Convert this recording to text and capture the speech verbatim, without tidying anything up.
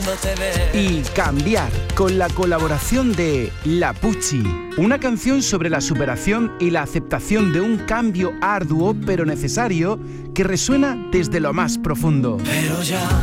Y Cambiar, con la colaboración de La Pucci, una canción sobre la superación y la aceptación de un cambio arduo pero necesario que resuena desde lo más profundo. Pero ya